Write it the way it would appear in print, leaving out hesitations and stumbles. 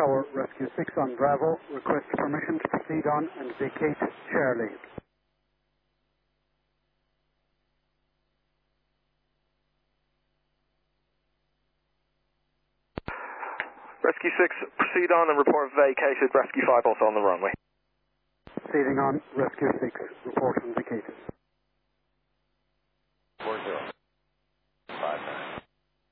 Tower, Rescue 6 on Bravo. Request permission to proceed on and vacate Charlie. Rescue 6, proceed on and report vacated. Rescue 5 also on the runway. Proceeding on, Rescue 6, report and vacated.